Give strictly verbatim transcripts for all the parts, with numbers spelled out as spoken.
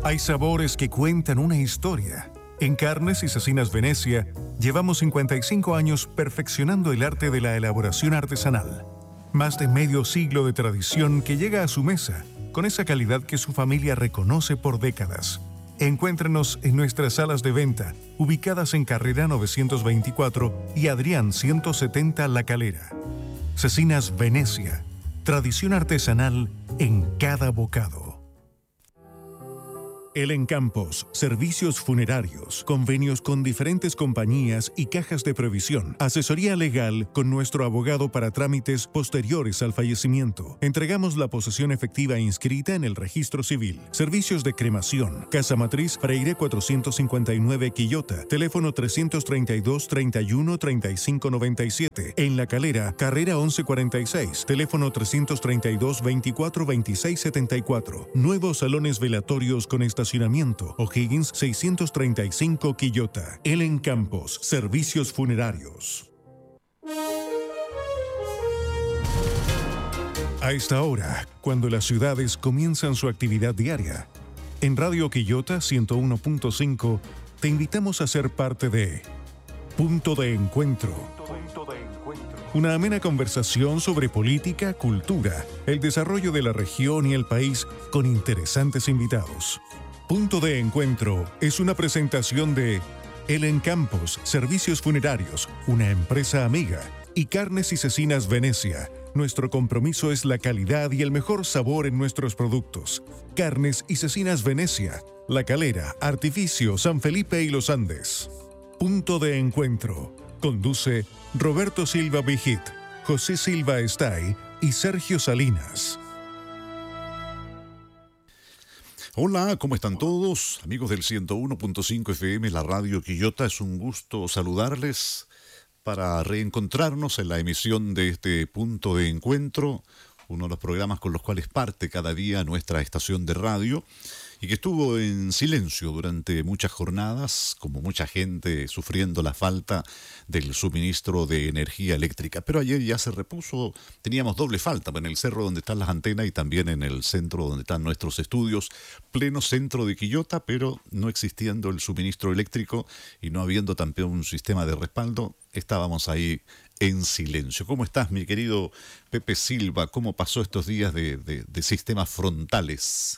Hay sabores que cuentan una historia. En Carnes y Cecinas Venecia llevamos cincuenta y cinco años perfeccionando el arte de la elaboración artesanal. Más de medio siglo de tradición que llega a su mesa con esa calidad que su familia reconoce por décadas. Encuéntrenos en nuestras salas de venta, ubicadas en Carrera novecientos veinticuatro y Adrián ciento setenta La Calera. Cecinas Venecia, tradición artesanal en cada bocado. Elen Campos, servicios funerarios, convenios con diferentes compañías y cajas de previsión, asesoría legal con nuestro abogado para trámites posteriores al fallecimiento. Entregamos la posesión efectiva inscrita en el registro civil. Servicios de cremación, Casa Matriz Freire cuatrocientos cincuenta y nueve Quillota, teléfono trescientos treinta y dos, treinta y uno, treinta y cinco noventa y siete. En La Calera, Carrera once cuarenta y seis, teléfono trescientos treinta y dos, veinticuatro, veintiséis setenta y cuatro. Nuevos salones velatorios con estacionamiento. O'Higgins seiscientos treinta y cinco Quillota. Elen Campos, servicios funerarios. A esta hora, cuando las ciudades comienzan su actividad diaria, en Radio Quillota ciento uno punto cinco te invitamos a ser parte de Punto de Encuentro. Una amena conversación sobre política, cultura, el desarrollo de la región y el país con interesantes invitados. Punto de Encuentro es una presentación de Elen Campos, Servicios Funerarios, una empresa amiga, y Carnes y Cecinas Venecia. Nuestro compromiso es la calidad y el mejor sabor en nuestros productos. Carnes y Cecinas Venecia, La Calera, Artificio, San Felipe y Los Andes. Punto de Encuentro. Conduce Roberto Silva Vigit, José Silva Estay y Sergio Salinas. Hola, ¿cómo están todos? Amigos del ciento uno punto cinco F M, la Radio Quillota, es un gusto saludarles para reencontrarnos en la emisión de este Punto de Encuentro, uno de los programas con los cuales parte cada día nuestra estación de radio y que estuvo en silencio durante muchas jornadas, como mucha gente sufriendo la falta del suministro de energía eléctrica. Pero ayer ya se repuso, teníamos doble falta en el cerro donde están las antenas y también en el centro donde están nuestros estudios, pleno centro de Quillota, pero no existiendo el suministro eléctrico y no habiendo también un sistema de respaldo, estábamos ahí en silencio. ¿Cómo estás, mi querido Pepe Silva? ¿Cómo pasó estos días de, de, de sistemas frontales?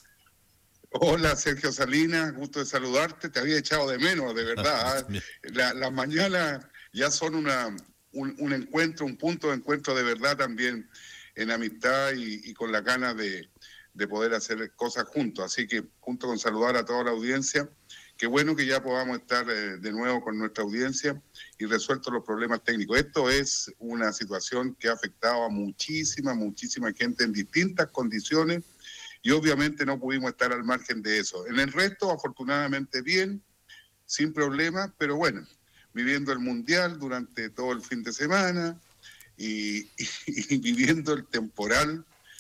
Hola, Sergio Salinas, gusto de saludarte. Te había echado de menos, de verdad. ¿eh? La, las mañanas ya son una, un, un encuentro, un punto de encuentro de verdad también en amistad y, y con la ganas de, de poder hacer cosas juntos. Así que junto con saludar a toda la audiencia, qué bueno que ya podamos estar eh, de nuevo con nuestra audiencia y resueltos los problemas técnicos. Esto es una situación que ha afectado a muchísima, muchísima gente en distintas condiciones. Y obviamente no pudimos estar al margen de eso. En el resto, afortunadamente bien, sin problemas, pero bueno, viviendo el Mundial durante todo el fin de semana y, y, y viviendo el temporal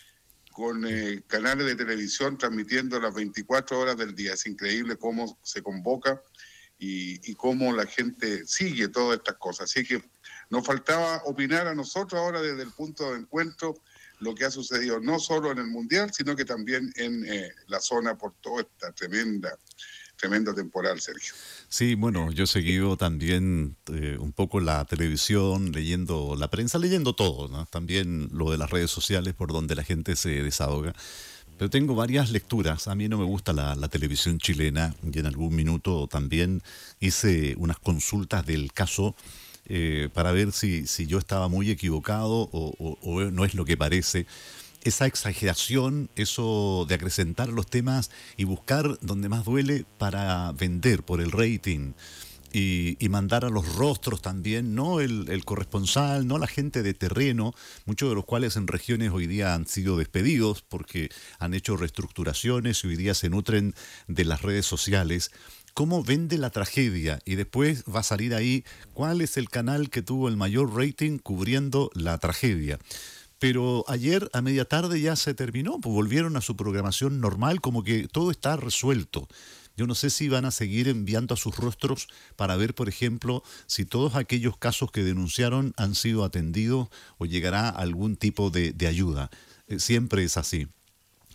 con eh, canales de televisión transmitiendo las veinticuatro horas del día. Es increíble cómo se convoca y, y cómo la gente sigue todas estas cosas. Así que nos faltaba opinar a nosotros ahora desde el punto de encuentro lo que ha sucedido no solo en el Mundial, sino que también en eh, la zona por toda esta tremenda, tremenda temporal, Sergio. Sí, bueno, yo he seguido también eh, un poco la televisión, leyendo la prensa, leyendo todo, ¿no? También lo de las redes sociales por donde la gente se desahoga. Pero tengo varias lecturas. A mí no me gusta la, la televisión chilena y en algún minuto también hice unas consultas del caso Eh, para ver si, si yo estaba muy equivocado o, o, o no es lo que parece. Esa exageración, eso de acrecentar los temas y buscar donde más duele para vender por el rating y, y mandar a los rostros también, no el, el corresponsal, no la gente de terreno, muchos de los cuales en regiones hoy día han sido despedidos porque han hecho reestructuraciones y hoy día se nutren de las redes sociales. Cómo vende la tragedia y después va a salir ahí cuál es el canal que tuvo el mayor rating cubriendo la tragedia. Pero ayer a media tarde ya se terminó, pues volvieron a su programación normal, como que todo está resuelto. Yo no sé si van a seguir enviando a sus rostros para ver, por ejemplo, si todos aquellos casos que denunciaron han sido atendidos o llegará algún tipo de, de ayuda. Eh, siempre es así.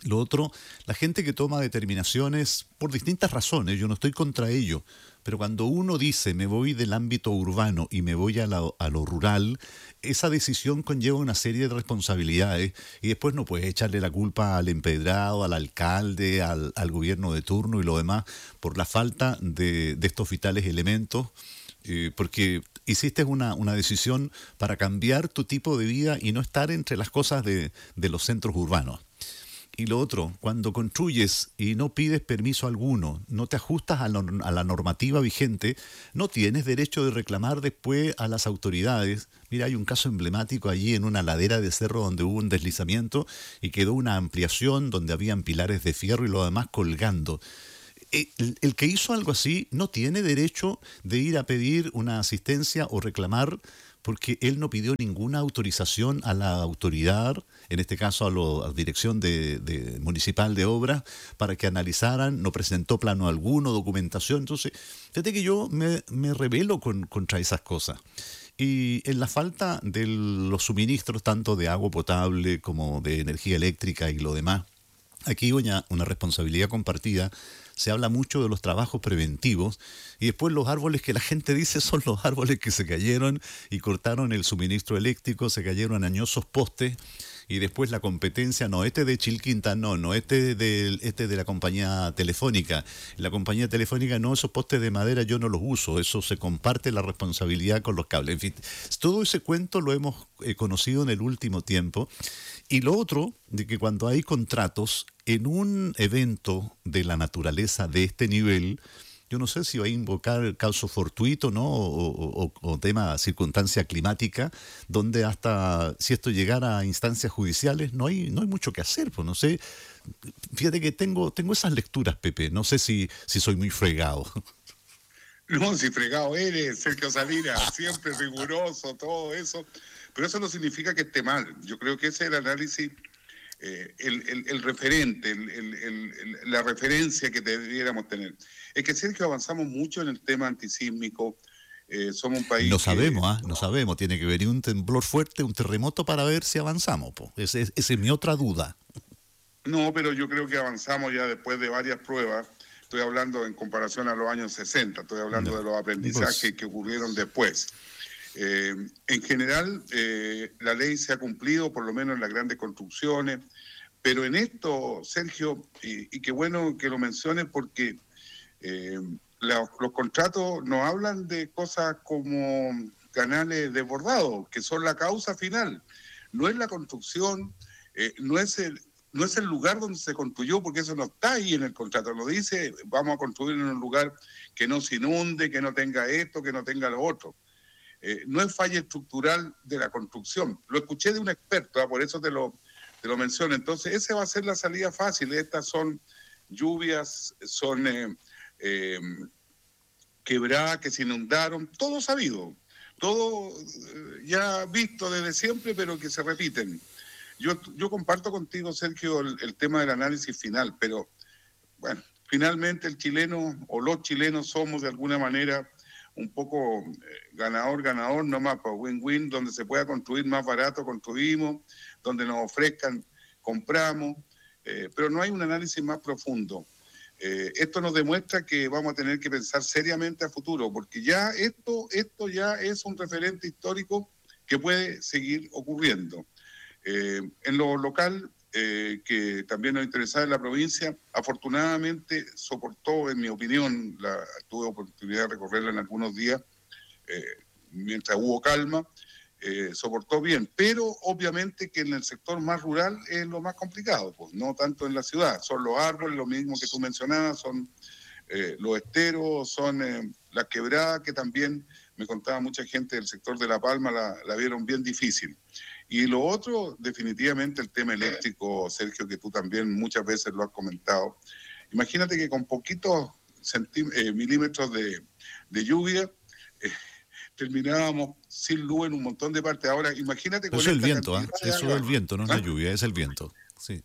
Lo otro, la gente que toma determinaciones por distintas razones, yo no estoy contra ello, pero cuando uno dice me voy del ámbito urbano y me voy a, la, a lo rural, esa decisión conlleva una serie de responsabilidades y después no puedes echarle la culpa al empedrado, al alcalde, al, al gobierno de turno y lo demás por la falta de, de estos vitales elementos, eh, porque hiciste una, una decisión para cambiar tu tipo de vida y no estar entre las cosas de, de los centros urbanos. Y lo otro, cuando construyes y no pides permiso alguno, no te ajustas a, la, a la normativa vigente, no tienes derecho de reclamar después a las autoridades. Mira, hay un caso emblemático allí en una ladera de cerro donde hubo un deslizamiento y quedó una ampliación donde habían pilares de fierro y lo demás colgando. El, el que hizo algo así no tiene derecho de ir a pedir una asistencia o reclamar porque él no pidió ninguna autorización a la autoridad, en este caso a, lo, a la Dirección de, de Municipal de Obras, para que analizaran, no presentó plano alguno, documentación. Entonces, fíjate que yo me, me rebelo con, contra esas cosas. Y en la falta de los suministros, tanto de agua potable como de energía eléctrica y lo demás, aquí una, una responsabilidad compartida. Se habla mucho de los trabajos preventivos y después los árboles que la gente dice son los árboles que se cayeron y cortaron el suministro eléctrico, se cayeron añosos postes y después la competencia, no, este de Chilquinta, no, no, este de, este de la compañía telefónica. La compañía telefónica, no, esos postes de madera yo no los uso, eso se comparte la responsabilidad con los cables. En fin, todo ese cuento lo hemos eh, conocido en el último tiempo. Y lo otro, de que cuando hay contratos en un evento de la naturaleza de este nivel, yo no sé si va a invocar el caso fortuito, ¿no? O, o, o tema circunstancia climática, donde hasta si esto llegara a instancias judiciales no hay, no hay mucho que hacer, pues no sé. Fíjate que tengo, tengo esas lecturas, Pepe, no sé si, si soy muy fregado. No, si fregado eres, Sergio Salinas, siempre riguroso, todo eso. Pero eso no significa que esté mal. Yo creo que ese es el análisis, eh, el, el, el referente, el, el, el, la referencia que debiéramos tener. Es que, Sergio, avanzamos mucho en el tema antisísmico. Eh, somos un país. No que, sabemos, ¿ah? ¿eh? No sabemos. Tiene que venir un temblor fuerte, un terremoto para ver si avanzamos. Po. Esa es, esa es mi otra duda. No, pero yo creo que avanzamos ya después de varias pruebas. Estoy hablando en comparación a los años sesenta. Estoy hablando no. de los aprendizajes pues. que ocurrieron después. Eh, en general, eh, la ley se ha cumplido, por lo menos en las grandes construcciones, pero en esto, Sergio, y, y qué bueno que lo menciones porque eh, la, los contratos nos hablan de cosas como canales desbordados, que son la causa final. No es la construcción, eh, no es el... No es el lugar donde se construyó, porque eso no está ahí en el contrato. Lo dice, vamos a construir en un lugar que no se inunde, que no tenga esto, que no tenga lo otro. Eh, no es falla estructural de la construcción. Lo escuché de un experto, ¿eh? Por eso te lo, te lo menciono. Entonces, esa va a ser la salida fácil. Estas son lluvias, son eh, eh, quebradas que se inundaron, todo sabido, todo eh, ya visto desde siempre, pero que se repiten. Yo, yo comparto contigo, Sergio, el, el tema del análisis final, pero bueno, finalmente el chileno o los chilenos somos de alguna manera un poco eh, ganador, ganador, nomás para win-win, donde se pueda construir más barato, construimos, donde nos ofrezcan, compramos, eh, pero no hay un análisis más profundo. Eh, esto nos demuestra que vamos a tener que pensar seriamente a futuro, porque ya esto, esto ya es un referente histórico que puede seguir ocurriendo. Eh, en lo local, eh, que también nos interesa en la provincia, afortunadamente soportó, en mi opinión, la, tuve oportunidad de recorrerla en algunos días, eh, mientras hubo calma, eh, soportó bien, pero obviamente que en el sector más rural es lo más complicado, pues no tanto en la ciudad, son los árboles, lo mismo que tú mencionabas, son eh, los esteros, son eh, las quebradas, que también me contaba mucha gente del sector de La Palma, la, la vieron bien difícil. Y lo otro, definitivamente el tema eléctrico, Sergio, que tú también muchas veces lo has comentado. Imagínate que con poquitos eh, milímetros de, de lluvia eh, terminábamos sin luz en un montón de partes. Ahora, imagínate con eso es el viento, ¿eh? Eso es el viento, no es ¿Ah? la lluvia, es el viento. Sí,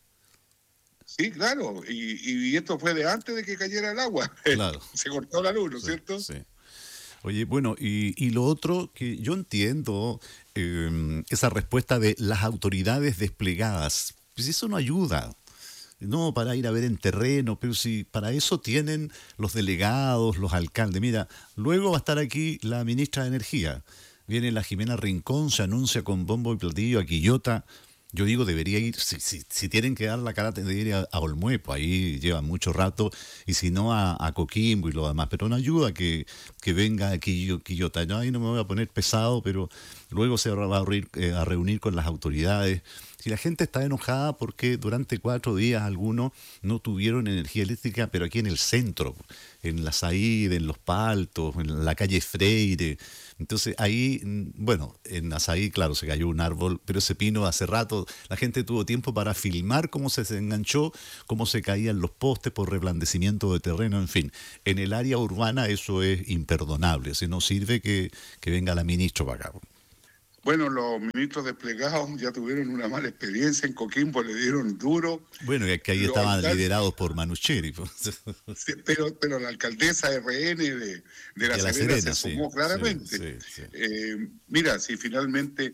sí, claro. Y, y esto fue de antes de que cayera el agua. Claro. Se cortó la luz, ¿no es sí, cierto? Sí. Oye, bueno, y, y lo otro que yo entiendo, eh, esa respuesta de las autoridades desplegadas, pues eso no ayuda. No, para ir a ver en terreno, pero si para eso tienen los delegados, los alcaldes. Mira, luego va a estar aquí la ministra de Energía. Viene la Jimena Rincón, se anuncia con bombo y platillo a Quillota. Yo digo, debería ir, si, si, si tienen que dar la cara, debería ir a, a Olmué, pues ahí lleva mucho rato, y si no a, a Coquimbo y lo demás. Pero no ayuda que, que venga aquí Quillota. No, ahí no me voy a poner pesado, pero luego se va a reunir, eh, a reunir con las autoridades. Si la gente está enojada porque durante cuatro días algunos no tuvieron energía eléctrica, pero aquí en el centro, en la Saída, en Los Paltos, en la calle Freire. Entonces ahí, bueno, en Azaí, claro, se cayó un árbol, pero ese pino hace rato, la gente tuvo tiempo para filmar cómo se desenganchó, cómo se caían los postes por reblandecimiento de terreno, en fin. En el área urbana eso es imperdonable, si no sirve que, que venga la ministra para acá. Bueno, los ministros desplegados ya tuvieron una mala experiencia en Coquimbo, le dieron duro. Bueno, y es que ahí Los estaban alcaldes, liderados por Manucheri. sí, pero, pero la alcaldesa R N de, de La, De La Serena, Serena, se sumó sí, claramente. sí, sí, sí. Eh, mira, si finalmente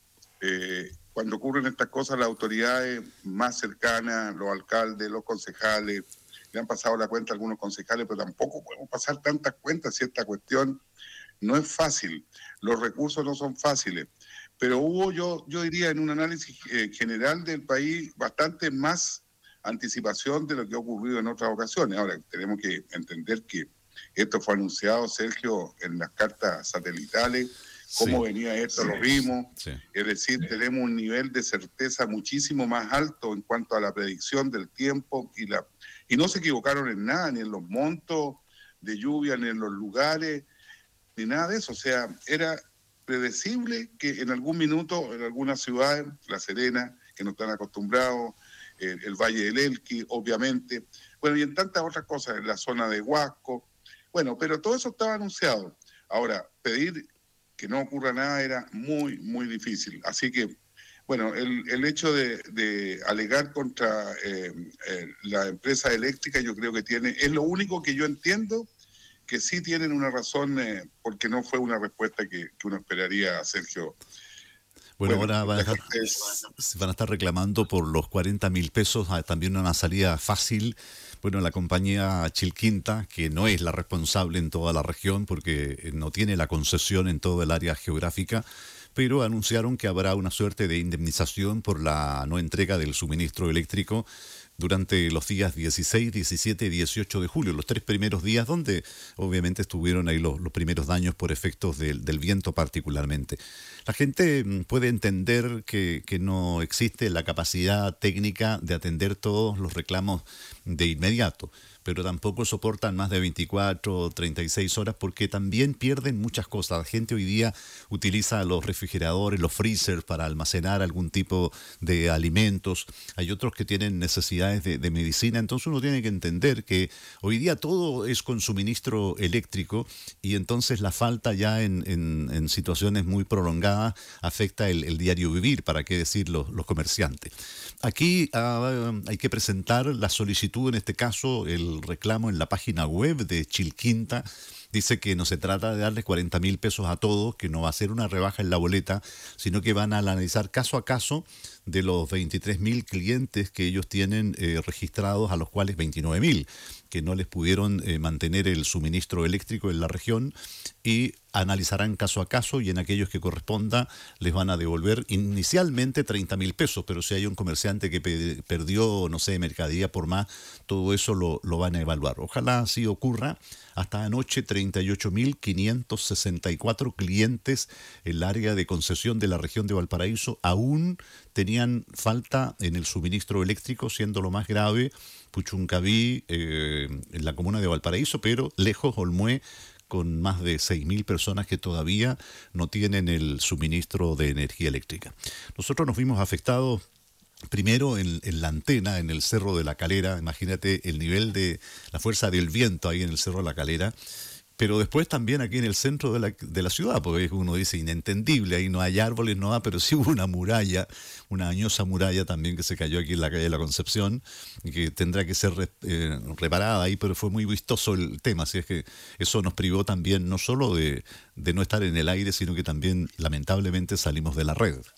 eh, cuando ocurren estas cosas, las autoridades más cercanas, los alcaldes, los concejales, le han pasado la cuenta a algunos concejales, pero tampoco podemos pasar tantas cuentas si esta cuestión no es fácil. Los recursos no son fáciles. Pero hubo, yo, yo diría, en un análisis eh, general del país, bastante más anticipación de lo que ha ocurrido en otras ocasiones. Ahora, tenemos que entender que esto fue anunciado, Sergio, en las cartas satelitales. Cómo Sí, venía esto, sí, lo vimos. sí. Es decir, tenemos un nivel de certeza muchísimo más alto en cuanto a la predicción del tiempo. Y, la, y no se equivocaron en nada, ni en los montos de lluvia, ni en los lugares, ni nada de eso. O sea, era predecible que en algún minuto, en algunas ciudades, La Serena, que no están acostumbrados, eh, el Valle del Elqui, obviamente, bueno, y en tantas otras cosas, en la zona de Huasco, bueno, pero todo eso estaba anunciado. Ahora, pedir que no ocurra nada era muy, muy difícil. Así que, bueno, el, el hecho de, de alegar contra eh, eh, la empresa eléctrica, yo creo que tiene, es lo único que yo entiendo que sí tienen una razón, eh, porque no fue una respuesta que, que uno esperaría, Sergio. Bueno, Bueno, ahora van a, la estar, gente es- se van a estar reclamando por los cuarenta mil pesos, ah, también una salida fácil. Bueno, la compañía Chilquinta, que no es la responsable en toda la región porque eh, no tiene la concesión en todo el área geográfica, pero anunciaron que habrá una suerte de indemnización por la no entrega del suministro eléctrico durante los días dieciséis, diecisiete y dieciocho de julio, los tres primeros días donde obviamente estuvieron ahí los, los primeros daños por efectos del, del viento particularmente. La gente mm, puede entender que, que no existe la capacidad técnica de atender todos los reclamos de inmediato, pero tampoco soportan más de veinticuatro o treinta y seis horas porque también pierden muchas cosas. La gente hoy día utiliza los refrigeradores, los freezers para almacenar algún tipo de alimentos. Hay otros que tienen necesidades de, de medicina. Entonces uno tiene que entender que hoy día todo es con suministro eléctrico y entonces la falta ya en, en, en situaciones muy prolongadas afecta el, el diario vivir, para qué decir los, los comerciantes. Aquí uh, hay que presentar la solicitud, en este caso el reclamo en la página web de Chilquinta. Dice que no se trata de darles cuarenta mil pesos a todos, que no va a ser una rebaja en la boleta, sino que van a analizar caso a caso de los veintitrés mil clientes que ellos tienen eh, registrados, a los cuales veintinueve mil que no les pudieron eh, mantener el suministro eléctrico en la región, y analizarán caso a caso y en aquellos que corresponda les van a devolver inicialmente treinta mil pesos, pero si hay un comerciante que pe- perdió, no sé, mercadería por más, todo eso lo, lo van a evaluar. Ojalá así ocurra. Hasta anoche treinta y ocho mil quinientos sesenta y cuatro clientes en el área de concesión de la región de Valparaíso aún tenían falta en el suministro eléctrico, siendo lo más grave Puchuncaví, eh, en la comuna de Valparaíso, pero lejos Olmué, con más de seis mil personas que todavía no tienen el suministro de energía eléctrica. Nosotros nos vimos afectados primero en, en la antena, en el Cerro de la Calera. Imagínate el nivel de la fuerza del viento ahí en el Cerro de la Calera. Pero después también aquí en el centro de la, de la ciudad, porque uno dice inentendible, ahí no hay árboles, no hay, pero sí hubo una muralla, una añosa muralla también que se cayó aquí en la calle de la Concepción, y que tendrá que ser re, eh, reparada ahí, pero fue muy vistoso el tema, así es que eso nos privó también no solo de, de no estar en el aire, sino que también lamentablemente salimos de la red.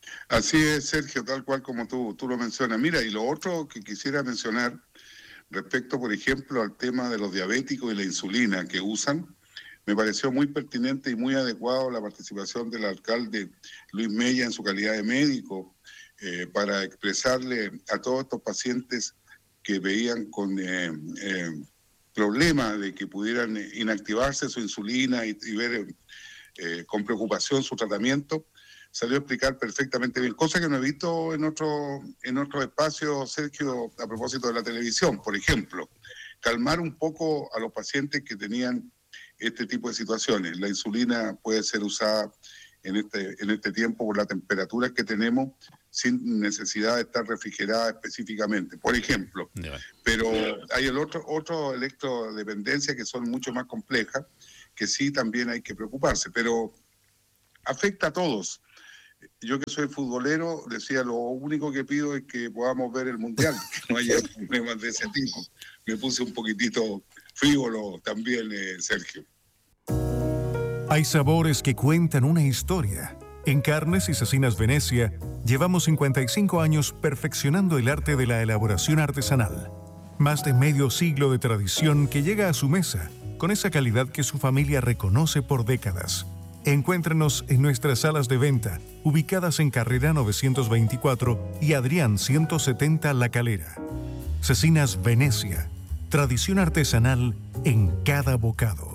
Así es, Sergio, tal cual como tú, tú lo mencionas. Mira, y lo otro que quisiera mencionar respecto, por ejemplo, al tema de los diabéticos y la insulina que usan, me pareció muy pertinente y muy adecuado la participación del alcalde Luis Mella en su calidad de médico eh, para expresarle a todos estos pacientes que veían con eh, eh, problemas de que pudieran inactivarse su insulina y, y ver eh, con preocupación su tratamiento. Salió a explicar perfectamente bien, cosa que no he visto en otro, en otros espacios, Sergio, a propósito de la televisión. Por ejemplo, calmar un poco a los pacientes que tenían este tipo de situaciones. La insulina puede ser usada en este, en este tiempo por la temperatura que tenemos sin necesidad de estar refrigerada específicamente, por ejemplo. Pero hay el otro, otro electrodependencias que son mucho más complejas, que sí también hay que preocuparse, pero afecta a todos. Yo que soy futbolero, decía, lo único que pido es que podamos ver el Mundial, que no haya problemas de ese tipo. Me puse un poquitito frívolo también, eh, Sergio. Hay sabores que cuentan una historia. En Carnes y Cecinas Venecia, llevamos cincuenta y cinco años perfeccionando el arte de la elaboración artesanal. Más de medio siglo de tradición que llega a su mesa, con esa calidad que su familia reconoce por décadas. Encuéntrenos en nuestras salas de venta, ubicadas en Carrera novecientos veinticuatro y Adrián ciento setenta La Calera. Cecinas Venecia, tradición artesanal en cada bocado.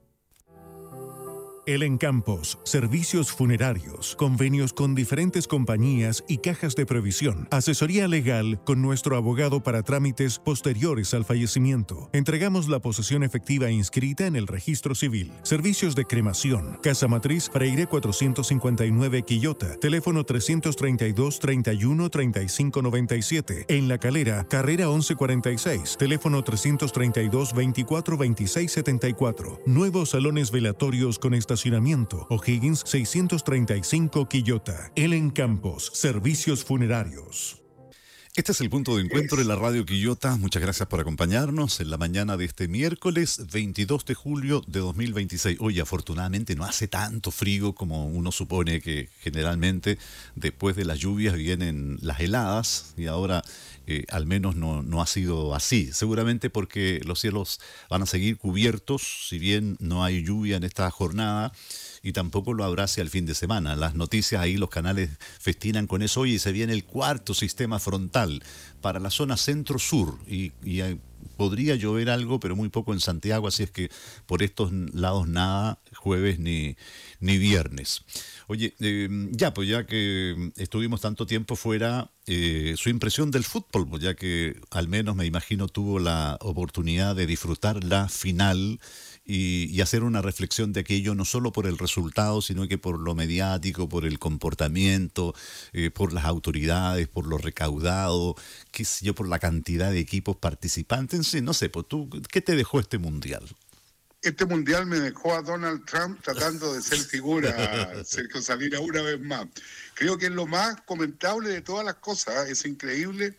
El Encampos, servicios funerarios, convenios con diferentes compañías y cajas de previsión, asesoría legal con nuestro abogado para trámites posteriores al fallecimiento. Entregamos la posesión efectiva inscrita en el registro civil. Servicios de cremación, Casa Matriz Freire cuatrocientos cincuenta y nueve Quillota, teléfono trescientos treinta y dos, treinta y uno, treinta y cinco noventa y siete. En La Calera, Carrera once cuarenta y seis, teléfono trescientos treinta y dos, veinticuatro, veintiséis setenta y cuatro. Nuevos salones velatorios con estacionamiento. O'Higgins seiscientos treinta y cinco Quillota. El Encampos, servicios funerarios. Este es el punto de encuentro de la Radio Quillota. Muchas gracias por acompañarnos en la mañana de este miércoles veintidós de julio de dos mil veintiséis. Hoy afortunadamente no hace tanto frío como uno supone que generalmente después de las lluvias vienen las heladas y ahora eh, al menos no, no ha sido así. Seguramente porque los cielos van a seguir cubiertos, si bien no hay lluvia en esta jornada. Y tampoco lo habrá hacia el fin de semana. Las noticias ahí, los canales festinan con eso. Hoy se viene el cuarto sistema frontal para la zona centro-sur. Y, y hay, podría llover algo, pero muy poco en Santiago. Así es que por estos lados nada, jueves ni, ni viernes. Oye, eh, ya, pues ya que estuvimos tanto tiempo fuera, eh, su impresión del fútbol, pues ya que al menos me imagino tuvo la oportunidad de disfrutar la final y, y hacer una reflexión de aquello, no solo por el resultado, sino que por lo mediático, por el comportamiento, eh, por las autoridades, por lo recaudado, qué sé yo, por la cantidad de equipos participantes. Sí, no sé, pues tú, ¿qué te dejó este mundial? Este mundial me dejó a Donald Trump tratando de ser figura, Sergio Salinas, una vez más. Creo que es lo más comentable de todas las cosas. Es increíble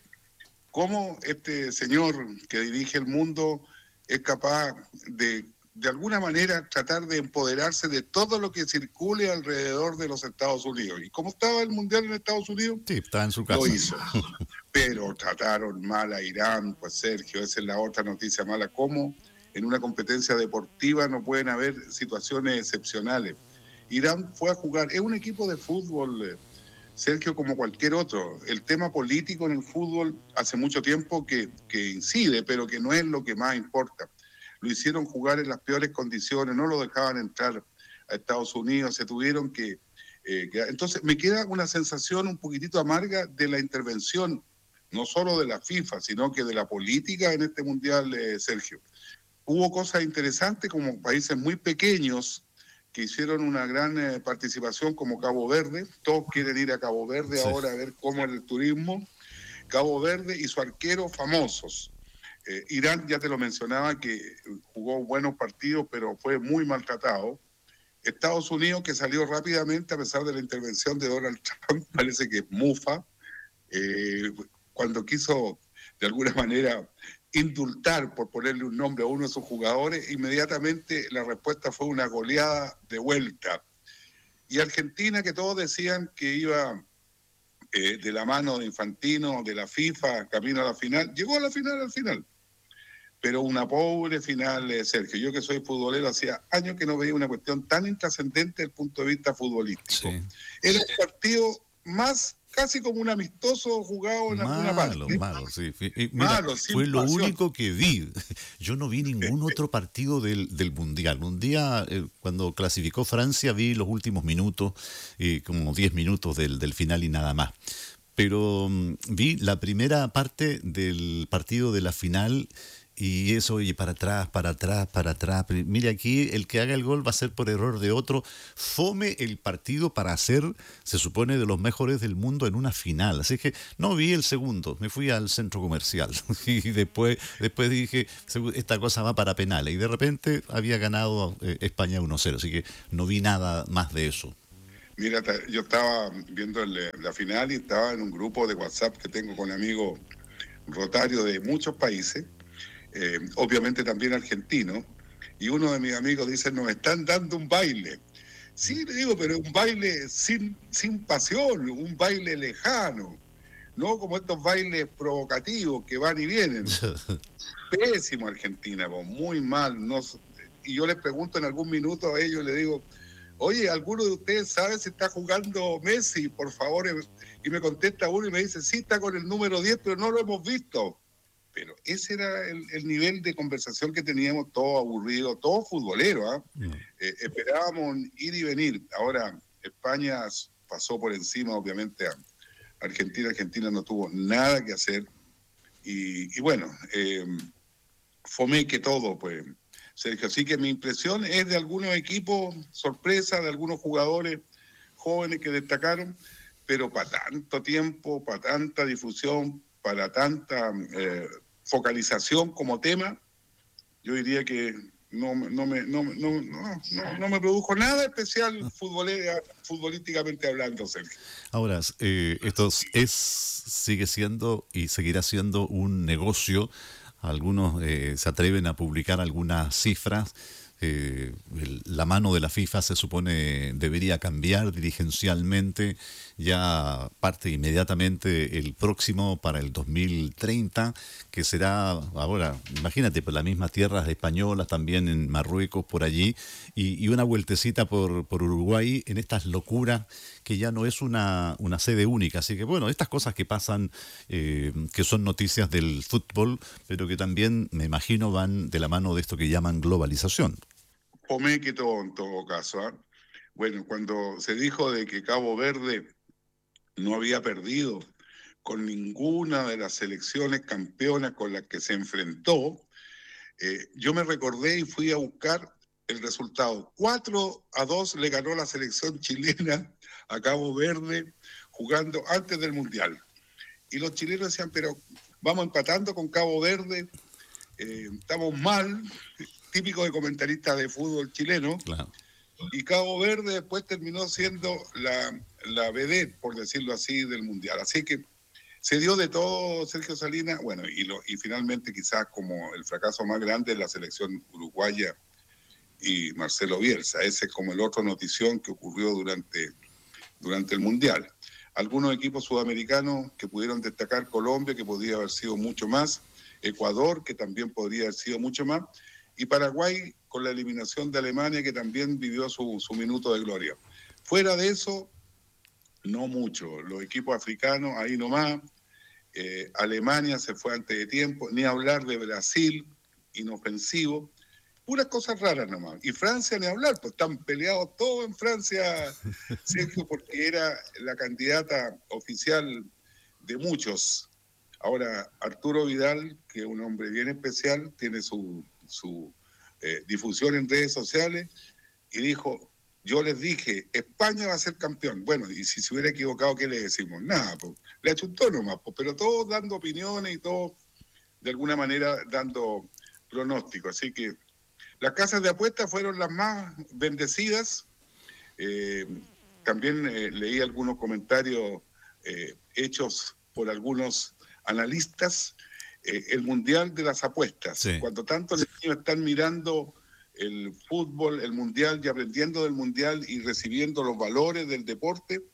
cómo este señor que dirige el mundo es capaz de, de alguna manera, tratar de empoderarse de todo lo que circule alrededor de los Estados Unidos. ¿Y cómo estaba el mundial en Estados Unidos? Sí, estaba en su casa. Lo hizo. Pero trataron mal a Irán, pues Sergio, esa es la otra noticia mala. ¿Cómo en una competencia deportiva no pueden haber situaciones excepcionales? Irán fue a jugar, es un equipo de fútbol, Sergio, como cualquier otro. El tema político en el fútbol hace mucho tiempo que, que incide, pero que no es lo que más importa. Lo hicieron jugar en las peores condiciones, no lo dejaban entrar a Estados Unidos, se tuvieron que... Eh, que entonces me queda una sensación un poquitito amarga de la intervención, no solo de la FIFA, sino que de la política en este mundial, eh, Sergio. Hubo cosas interesantes como países muy pequeños que hicieron una gran eh, participación como Cabo Verde. Todos quieren ir a Cabo Verde sí. ahora a ver cómo es el turismo. Cabo Verde y su arquero famosos. Eh, Irán, ya te lo mencionaba, que jugó buenos partidos, pero fue muy maltratado. Estados Unidos, que salió rápidamente a pesar de la intervención de Donald Trump, parece que es mufa, eh, cuando quiso de alguna manera indultar, por ponerle un nombre a uno de sus jugadores, inmediatamente la respuesta fue una goleada de vuelta. Y Argentina, que todos decían que iba eh, de la mano de Infantino, de la FIFA, camino a la final. Llegó a la final al final. Pero una pobre final, eh, Sergio. Yo que soy futbolero, hacía años que no veía una cuestión tan intrascendente desde el punto de vista futbolístico. Sí. Era un partido más casi como un amistoso jugado en alguna parte. Malo, malo, sí. Y mira, Malo, sin fue lo pasión. único que vi. Yo no vi ningún otro partido del, del Mundial. Un día, eh, cuando clasificó Francia, vi los últimos minutos, eh, como diez minutos del, del final y nada más. Pero mm, vi la primera parte del partido de la final. Y eso, oye, para atrás, para atrás, para atrás. Mire, aquí el que haga el gol va a ser por error de otro. Fome el partido para ser, se supone, de los mejores del mundo en una final. Así que no vi el segundo, me fui al centro comercial. Y después, después dije, esta cosa va para penales. Y de repente había ganado eh, España uno cero. Así que no vi nada más de eso. Mira, yo estaba viendo el, la final y estaba en un grupo de WhatsApp que tengo con amigos rotarios de muchos países. Eh, obviamente también argentino, y uno de mis amigos dice, nos están dando un baile. Sí, le digo, pero un baile sin, sin pasión, un baile lejano, no como estos bailes provocativos que van y vienen. Pésimo Argentina, muy mal. No, y yo les pregunto en algún minuto a ellos, les digo, oye, ¿alguno de ustedes sabe si está jugando Messi? Por favor, y me contesta uno y me dice, sí, está con el número diez, pero no lo hemos visto. Pero ese era el, el nivel de conversación que teníamos, todo aburrido, todo futbolero. ¿eh? Mm. Eh, esperábamos ir y venir. Ahora, España pasó por encima, obviamente, a Argentina. Argentina no tuvo nada que hacer. Y, y bueno, eh, fomé que todo, pues, Sergio. Así que mi impresión es de algunos equipos, sorpresa, de algunos jugadores jóvenes que destacaron, pero para tanto tiempo, para tanta difusión, para tanta eh, focalización como tema, yo diría que no, no, me, no, no, no, no, no me produjo nada especial futbolísticamente hablando, Sergio. Ahora, eh, esto es, sigue siendo y seguirá siendo un negocio. Algunos eh, se atreven a publicar algunas cifras. Eh, el, la mano de la FIFA se supone debería cambiar dirigencialmente, ya parte inmediatamente el próximo para el dos mil treinta, que será ahora, imagínate, por las mismas tierras españolas, también en Marruecos, por allí, y, y una vueltecita por, por Uruguay en estas locuras que ya no es una, una sede única. Así que bueno, estas cosas que pasan, eh, que son noticias del fútbol, pero que también, me imagino, van de la mano de esto que llaman globalización. Pomé que todo, en todo caso. ¿eh? Bueno, cuando se dijo de que Cabo Verde no había perdido con ninguna de las selecciones campeonas con las que se enfrentó, eh, yo me recordé y fui a buscar el resultado. cuatro a dos le ganó la selección chilena a Cabo Verde jugando antes del Mundial. Y los chilenos decían, pero vamos empatando con Cabo Verde, eh, estamos mal, típico de comentaristas de fútbol chileno. Claro. Y Cabo Verde después terminó siendo la, la vedette, por decirlo así, del Mundial. Así que se dio de todo Sergio Salinas, bueno, y, lo, y finalmente quizás como el fracaso más grande es la selección uruguaya y Marcelo Bielsa. Ese es como el otro notición que ocurrió durante, durante el Mundial. Algunos equipos sudamericanos que pudieron destacar, Colombia, que podría haber sido mucho más, Ecuador, que también podría haber sido mucho más, y Paraguay con la eliminación de Alemania, que también vivió su, su minuto de gloria. Fuera de eso, no mucho. Los equipos africanos, ahí nomás. Eh, Alemania se fue antes de tiempo, ni hablar de Brasil, inofensivo. Puras cosas raras nomás. Y Francia, ni hablar, pues están peleados todos en Francia, Sergio, porque era la candidata oficial de muchos. Ahora, Arturo Vidal, que es un hombre bien especial, tiene su... su eh, difusión en redes sociales y dijo, yo les dije, España va a ser campeón. Bueno, y si se hubiera equivocado, ¿qué le decimos? Nada, pues, le achuntó nomás, pues, pero todos dando opiniones y todos de alguna manera dando pronósticos. Así que las casas de apuestas fueron las más bendecidas. Eh, también eh, leí algunos comentarios eh, hechos por algunos analistas. Eh, el mundial de las apuestas, sí. Cuando tantos niños están mirando el fútbol, el mundial y aprendiendo del mundial y recibiendo los valores del deporte,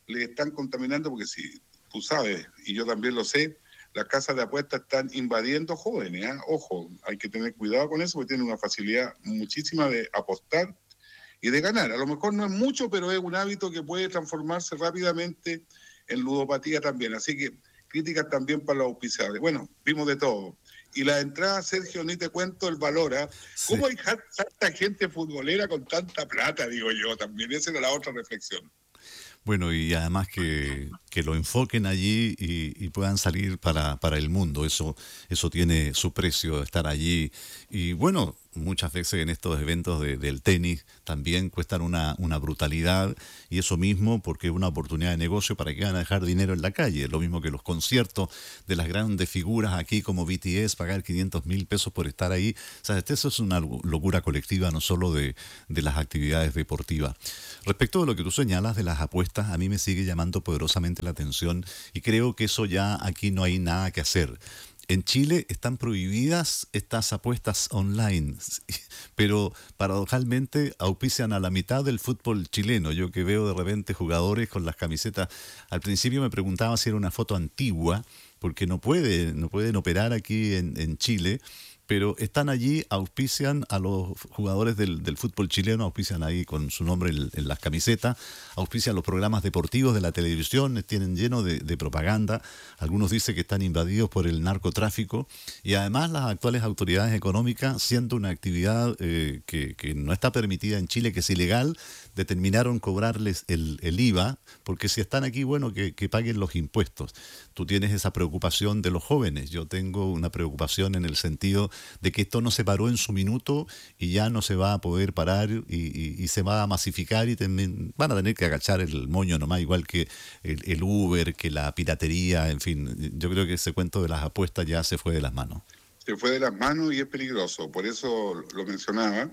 le están contaminando, porque si tú sabes, y yo también lo sé, las casas de apuestas están invadiendo jóvenes, ¿eh? Ojo, hay que tener cuidado con eso, porque tienen una facilidad muchísima de apostar y de ganar. A lo mejor no es mucho, pero es un hábito que puede transformarse rápidamente en ludopatía también. Así que críticas también para los auspiciadores. Bueno, vimos de todo. Y la entrada, Sergio, ni te cuento el valor. ¿eh? Sí. ¿Cómo hay tanta gente futbolera con tanta plata, digo yo? También esa era la otra reflexión. Bueno, y además que, que lo enfoquen allí y, y puedan salir para, para el mundo. Eso, eso tiene su precio, estar allí. Y bueno, muchas veces en estos eventos de, del tenis también cuestan una, una brutalidad, y eso mismo porque es una oportunidad de negocio para que van a dejar dinero en la calle. Lo mismo que los conciertos de las grandes figuras aquí como B T S, pagar quinientos mil pesos por estar ahí. O sea, eso es una locura colectiva, no solo de, de las actividades deportivas. Respecto de lo que tú señalas de las apuestas, a mí me sigue llamando poderosamente la atención, y creo que eso ya aquí no hay nada que hacer. En Chile están prohibidas estas apuestas online, pero paradojalmente auspician a la mitad del fútbol chileno. Yo que veo de repente jugadores con las camisetas, al principio me preguntaba si era una foto antigua, porque no puede, no pueden operar aquí en, en Chile, pero están allí, auspician a los jugadores del, del fútbol chileno, auspician ahí con su nombre en, en las camisetas, auspician los programas deportivos de la televisión, tienen lleno de, de propaganda. Algunos dicen que están invadidos por el narcotráfico, y además las actuales autoridades económicas, siendo una actividad eh, que, que no está permitida en Chile, que es ilegal, determinaron cobrarles el, el I V A, porque si están aquí, bueno, que, que paguen los impuestos. Tú tienes esa preocupación de los jóvenes, yo tengo una preocupación en el sentido de que esto no se paró en su minuto y ya no se va a poder parar, y, y, y se va a masificar, y ten, van a tener que agachar el moño nomás, igual que el, el Uber, que la piratería, en fin. Yo creo que ese cuento de las apuestas ya se fue de las manos. Se fue de las manos y es peligroso, por eso lo mencionaba,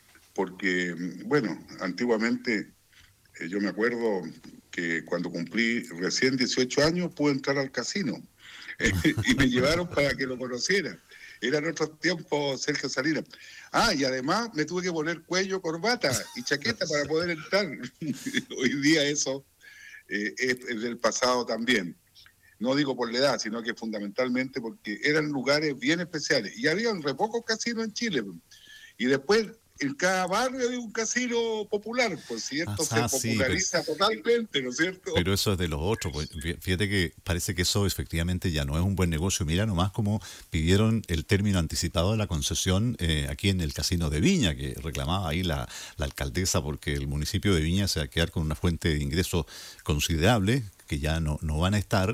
porque, bueno, antiguamente eh, yo me acuerdo que cuando cumplí recién dieciocho años pude entrar al casino eh, y me llevaron para que lo conociera. Eran otros tiempos, Sergio Salinas. Ah, y además me tuve que poner cuello, corbata y chaqueta para poder entrar. Hoy día eso eh, es, es del pasado también. No digo por la edad, sino que fundamentalmente porque eran lugares bien especiales. Y había re pocos casinos en Chile. Y después, en cada barrio hay un casino popular, por cierto, ah, se populariza sí, pero, totalmente, ¿no es cierto? Pero eso es de los otros. Pues, fíjate que parece que eso efectivamente ya no es un buen negocio. Mira nomás cómo pidieron el término anticipado de la concesión eh, aquí en el casino de Viña, que reclamaba ahí la, la alcaldesa, porque el municipio de Viña se va a quedar con una fuente de ingresos considerable, que ya no, no van a estar.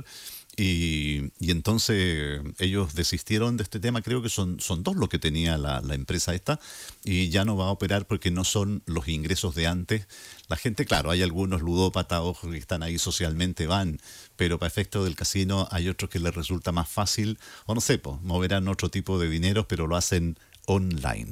Y, y entonces ellos desistieron de este tema. Creo que son, son dos lo que tenía la, la empresa esta, y ya no va a operar porque no son los ingresos de antes. La gente, claro, hay algunos ludópatas que están ahí socialmente, van, pero para efectos del casino hay otros que les resulta más fácil, o no sé, pues, moverán otro tipo de dinero, pero lo hacen online.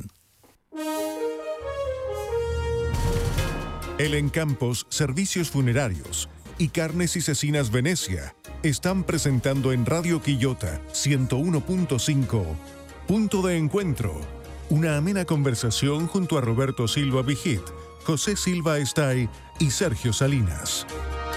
El Encampos Servicios Funerarios y Carnes y Cecinas Venecia están presentando en Radio Quillota ciento uno punto cinco Punto de Encuentro, una amena conversación junto a Roberto Silva Vigit, José Silva Estay y Sergio Salinas.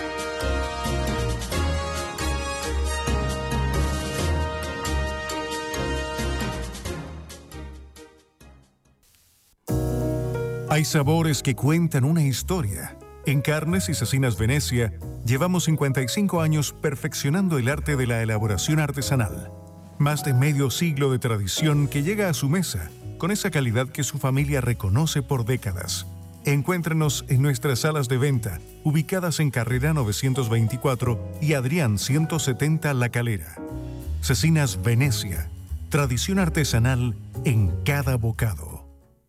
Hay sabores que cuentan una historia. En Carnes y Cecinas Venecia llevamos cincuenta y cinco años perfeccionando el arte de la elaboración artesanal. Más de medio siglo de tradición que llega a su mesa con esa calidad que su familia reconoce por décadas. Encuéntrenos en nuestras salas de venta, ubicadas en Carrera novecientos veinticuatro y Adrián ciento setenta La Calera. Cecinas Venecia, tradición artesanal en cada bocado.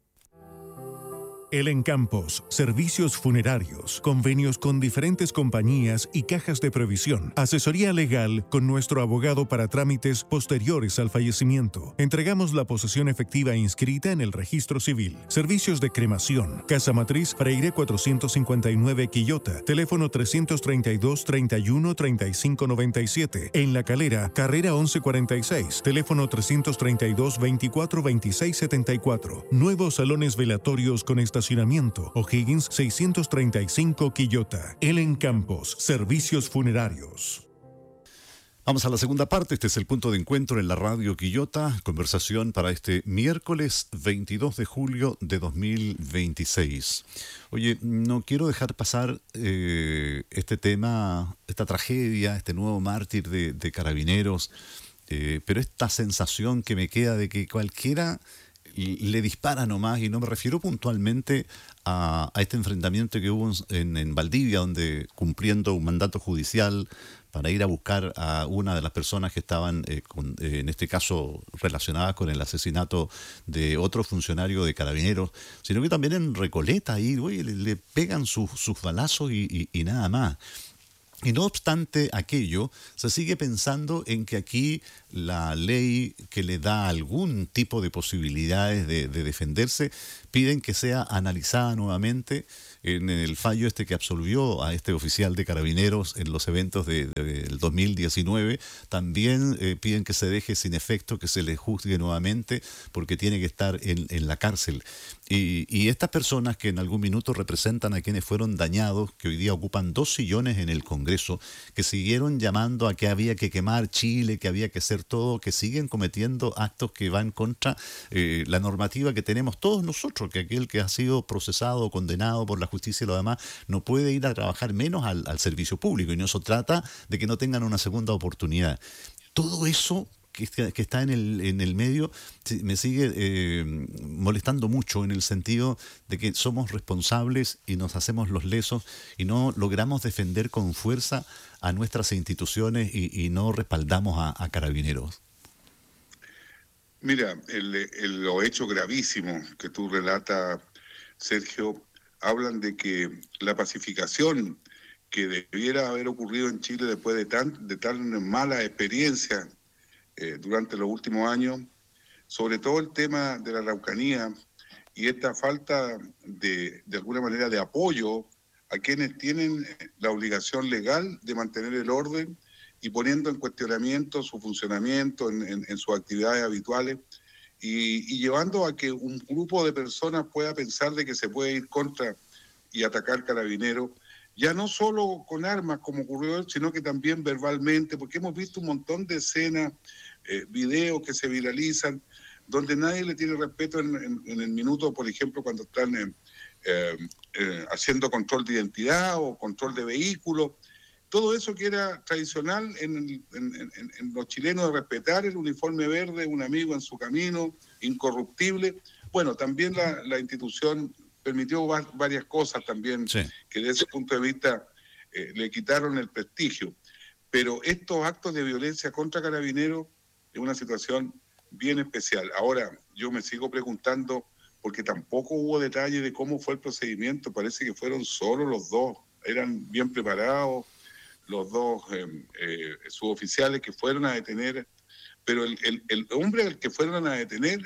El Encampos, servicios funerarios, convenios con diferentes compañías y cajas de previsión, asesoría legal con nuestro abogado para trámites posteriores al fallecimiento. Entregamos la posesión efectiva inscrita en el registro civil. Servicios de cremación, Casa Matriz, Freire cuatrocientos cincuenta y nueve Quillota, teléfono trescientos treinta y dos, treinta y uno, treinta y cinco noventa y siete. En La Calera, Carrera once cuarenta y seis, teléfono trescientos treinta y dos, veinticuatro, veintiséis setenta y cuatro. Nuevos salones velatorios con estación estacionamiento. O'Higgins seiscientos treinta y cinco Quillota. Elen Campos, Servicios Funerarios. Vamos a la segunda parte. Este es el punto de encuentro en la radio Quillota. Conversación para este miércoles veintidós de julio de dos mil veintiséis. Oye, no quiero dejar pasar eh, este tema, esta tragedia, este nuevo mártir de, de Carabineros, eh, pero esta sensación que me queda de que cualquiera le dispara nomás, y no me refiero puntualmente a, a este enfrentamiento que hubo en, en Valdivia, donde cumpliendo un mandato judicial para ir a buscar a una de las personas que estaban, eh, con, eh, en este caso, relacionadas con el asesinato de otro funcionario de Carabineros, sino que también en Recoleta, ahí oye, le, le pegan sus, sus balazos y, y, y nada más. Y no obstante aquello, se sigue pensando en que aquí la ley que le da algún tipo de posibilidades de, de defenderse, piden que sea analizada nuevamente en el fallo este que absolvió a este oficial de Carabineros en los eventos de, de, del dos mil diecinueve. También eh, piden que se deje sin efecto, que se le juzgue nuevamente porque tiene que estar en, en la cárcel. Y, y estas personas que en algún minuto representan a quienes fueron dañados, que hoy día ocupan dos sillones en el Congreso, que siguieron llamando a que había que quemar Chile, que había que hacer todo, que siguen cometiendo actos que van contra eh, la normativa que tenemos todos nosotros, que aquel que ha sido procesado o condenado por la justicia y lo demás no puede ir a trabajar menos al, al servicio público, y no se trata de que no tengan una segunda oportunidad. Todo eso que está en el, en el medio me sigue eh, molestando mucho, en el sentido de que somos responsables y nos hacemos los lesos y no logramos defender con fuerza a nuestras instituciones y, y no respaldamos a, a Carabineros. Mira, el, el, los hechos gravísimos que tú relatas, Sergio, hablan de que la pacificación que debiera haber ocurrido en Chile después de tan, de tan mala experiencia Eh, durante los últimos años, sobre todo el tema de la Araucanía y esta falta de, de alguna manera de apoyo a quienes tienen la obligación legal de mantener el orden y poniendo en cuestionamiento su funcionamiento en, en, en sus actividades habituales y, y llevando a que un grupo de personas pueda pensar de que se puede ir contra y atacar Carabineros, ya no solo con armas como ocurrió, sino que también verbalmente, porque hemos visto un montón de escenas, eh, videos que se viralizan, donde nadie le tiene respeto en, en, en el minuto, por ejemplo, cuando están eh, eh, eh, haciendo control de identidad o control de vehículos. Todo eso que era tradicional en, en, en, en los chilenos, de respetar el uniforme verde, un amigo en su camino, incorruptible. Bueno, también la, la institución permitió varias cosas también, sí, que desde ese punto de vista eh, le quitaron el prestigio. Pero estos actos de violencia contra Carabineros es una situación bien especial. Ahora, yo me sigo preguntando, porque tampoco hubo detalle de cómo fue el procedimiento, parece que fueron solo los dos, eran bien preparados los dos eh, eh, suboficiales que fueron a detener, pero el, el, el hombre al que fueron a detener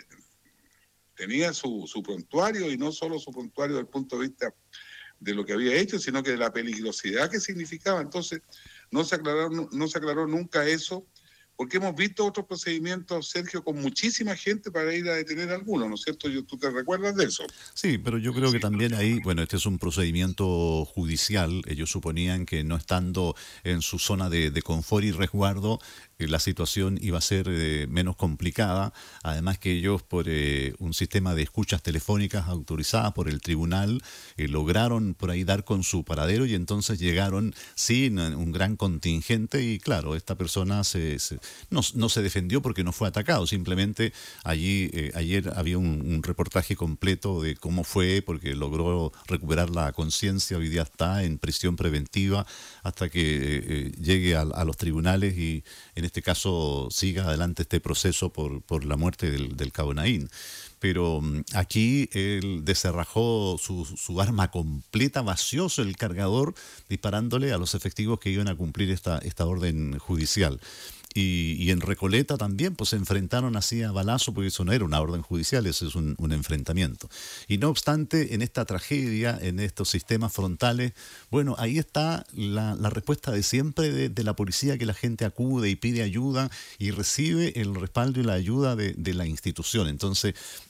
tenía su, su prontuario, y no solo su prontuario desde el punto de vista de lo que había hecho, sino que de la peligrosidad que significaba. Entonces, no se aclaró, no, no se aclaró nunca eso, porque hemos visto otros procedimientos, Sergio, con muchísima gente para ir a detener a algunos, ¿no es cierto? ¿Tú te recuerdas de eso? Sí, pero yo creo que también ahí, bueno, este es un procedimiento judicial. Ellos suponían que no estando en su zona de, de confort y resguardo, eh, la situación iba a ser eh, menos complicada. Además que ellos, por eh, un sistema de escuchas telefónicas autorizadas por el tribunal, eh, lograron por ahí dar con su paradero, y entonces llegaron sin un gran contingente, y claro, esta persona se, se No, no se defendió porque no fue atacado, simplemente allí eh, ayer había un, un reportaje completo de cómo fue, porque logró recuperar la conciencia. Hoy día está en prisión preventiva hasta que eh, llegue a, a los tribunales y en este caso siga adelante este proceso por, por la muerte del, del cabo Naín. Pero aquí él descerrajó su, su arma completa, vació el cargador, disparándole a los efectivos que iban a cumplir esta, esta orden judicial. Y, y en Recoleta también pues se enfrentaron así a balazo, porque eso no era una orden judicial, eso es un, un enfrentamiento. Y no obstante, en esta tragedia, en estos sistemas frontales, bueno, ahí está la, la respuesta de siempre de, de la policía, que la gente acude y pide ayuda y recibe el respaldo y la ayuda de, de la institución. Entonces,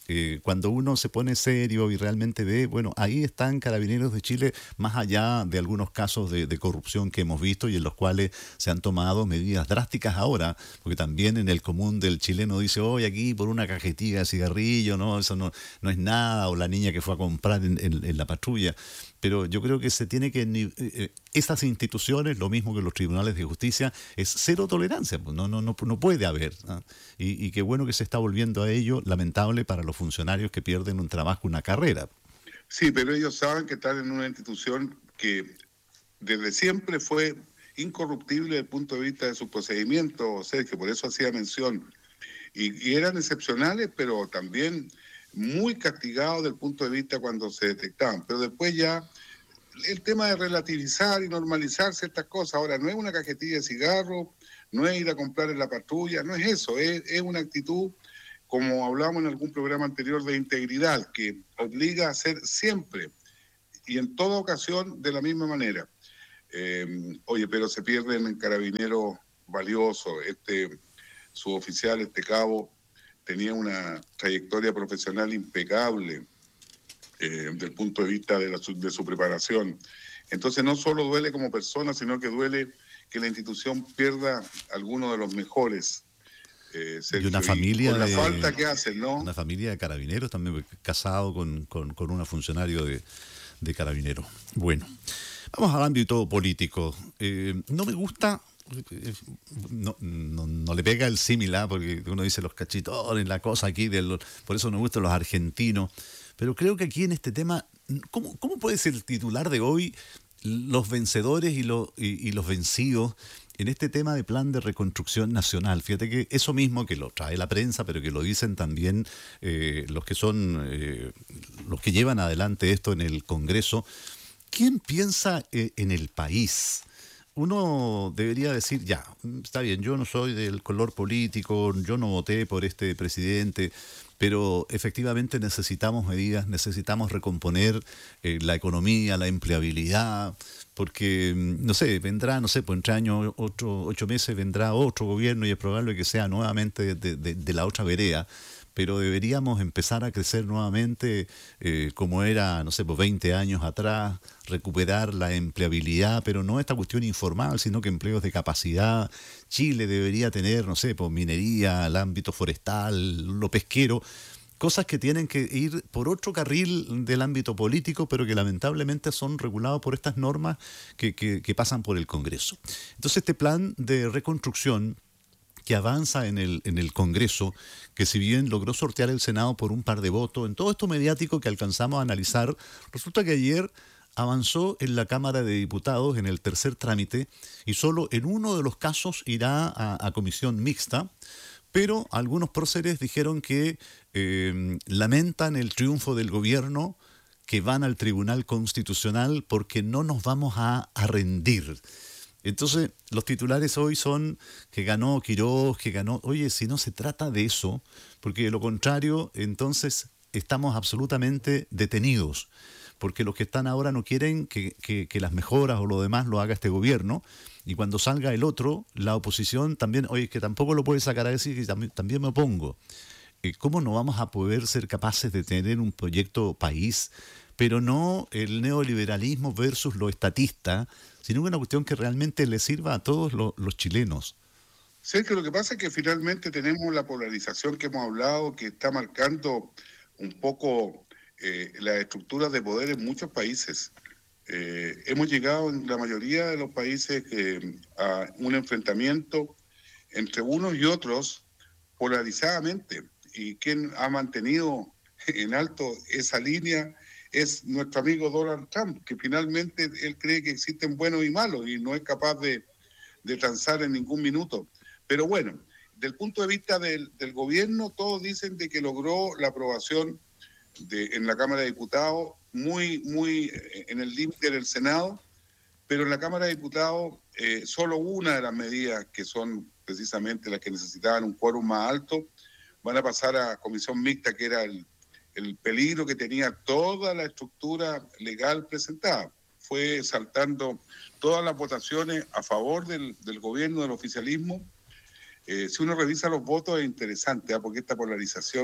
eh, cuando uno se pone serio y realmente ve, bueno, ahí están Carabineros de Chile, más allá de algunos casos de, de corrupción que hemos visto y en los cuales se han tomado medidas drásticas ahora, porque también en el común del chileno dice, oye, aquí por una cajetilla de cigarrillo, no, eso no, no es nada, o la niña que fue a comprar en, en, en la patrulla. Pero yo creo que se tiene que, eh, esas instituciones, lo mismo que los tribunales de justicia, es cero tolerancia, pues no, no, no, no puede haber, ¿no? Y, y qué bueno que se está volviendo a ello, lamentable para los funcionarios que pierden un trabajo, una carrera. Sí, pero ellos saben que están en una institución que desde siempre fue incorruptible desde el punto de vista de sus procedimientos, Sergio, por eso hacía mención. Y, y eran excepcionales, pero también muy castigados desde el punto de vista cuando se detectaban. Pero después ya el tema de relativizar y normalizar ciertas cosas, ahora no es una cajetilla de cigarro, no es ir a comprar en la patrulla, no es eso, es, es una actitud, como hablamos en algún programa anterior, de integridad, que obliga a hacer siempre y en toda ocasión de la misma manera. Eh, oye, pero se pierden en carabineros valiosos. Este suboficial, este cabo, tenía una trayectoria profesional impecable eh, desde el punto de vista de, la, de su preparación. Entonces no solo duele como persona, sino que duele que la institución pierda algunos de los mejores. Eh, y una familia y con la de, falta que hacen, ¿no? Una familia de carabineros también, casado con, con, con una funcionario de, de carabineros. Bueno, vamos al ámbito político. Eh, no me gusta... No, no, no le pega el símil, ¿eh? Porque uno dice los cachitones, la cosa aquí, de los, por eso nos gustan los argentinos. Pero creo que aquí en este tema, ¿cómo, cómo puede ser el titular de hoy los vencedores y, lo, y, y los vencidos en este tema de plan de reconstrucción nacional? Fíjate que eso mismo que lo trae la prensa, pero que lo dicen también eh, los que son, eh, los que llevan adelante esto en el Congreso. ¿Quién piensa eh, en el país? Uno debería decir, ya, está bien, yo no soy del color político, yo no voté por este presidente, pero efectivamente necesitamos medidas, necesitamos recomponer eh, la economía, la empleabilidad, porque, no sé, vendrá, no sé, pues entre años, ocho, ocho meses vendrá otro gobierno y es probable que sea nuevamente de, de, de la otra vereda, pero deberíamos empezar a crecer nuevamente eh, como era, no sé, pues veinte años atrás, recuperar la empleabilidad, pero no esta cuestión informal, sino que empleos de capacidad. Chile debería tener, no sé, pues minería, el ámbito forestal, lo pesquero, cosas que tienen que ir por otro carril del ámbito político, pero que lamentablemente son regulados por estas normas que, que, que pasan por el Congreso. Entonces este plan de reconstrucción que avanza en el, en el Congreso, que si bien logró sortear el Senado por un par de votos, en todo esto mediático que alcanzamos a analizar, resulta que ayer avanzó en la Cámara de Diputados en el tercer trámite y solo en uno de los casos irá a, a comisión mixta, pero algunos próceres dijeron que eh, lamentan el triunfo del gobierno, que van al Tribunal Constitucional porque no nos vamos a, a rendir. Entonces, los titulares hoy son que ganó Quiroz, que ganó... Oye, si no se trata de eso, porque de lo contrario, entonces estamos absolutamente detenidos, porque los que están ahora no quieren que, que, que las mejoras o lo demás lo haga este gobierno, y cuando salga el otro, la oposición también, oye, que tampoco lo puede sacar a decir que también, también me opongo. ¿Cómo no vamos a poder ser capaces de tener un proyecto país, pero no el neoliberalismo versus lo estatista, sino una cuestión que realmente le sirva a todos los, los chilenos? Sergio, lo que pasa es que finalmente tenemos la polarización que hemos hablado, que está marcando un poco eh, las estructuras de poder en muchos países. Eh, hemos llegado en la mayoría de los países eh, a un enfrentamiento entre unos y otros polarizadamente. Y quien ha mantenido en alto esa línea es nuestro amigo Donald Trump, que finalmente él cree que existen buenos y malos y no es capaz de, de transar en ningún minuto. Pero bueno, del punto de vista del, del gobierno, todos dicen de que logró la aprobación de, en la Cámara de Diputados, muy, muy en el límite del Senado, pero en la Cámara de Diputados eh, solo una de las medidas, que son precisamente las que necesitaban un quórum más alto, van a pasar a comisión mixta, que era el el peligro que tenía toda la estructura legal presentada. Fue saltando todas las votaciones a favor del, del gobierno, del oficialismo. Eh, si uno revisa los votos es interesante, ¿eh? Porque esta polarización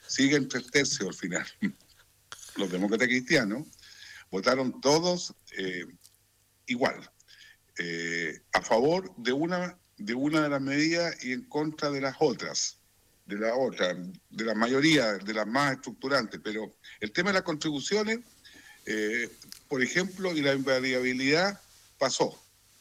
siguen tres tercios al final. Los demócratas cristianos votaron todos eh, igual, eh, a favor de una, de una de las medidas y en contra de las otras, de la otra, de la mayoría, de las más estructurantes. Pero el tema de las contribuciones, eh, por ejemplo, y la invariabilidad pasó.